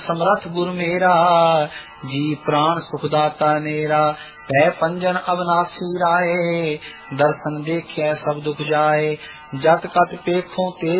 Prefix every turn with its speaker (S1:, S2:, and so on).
S1: समरथ गुरु मेरा, जी प्राण सुखदाता मेरा। पै पंजन अविनाशी राय, दर्शन देखे सब दुख जाए। जत कत पेखों ते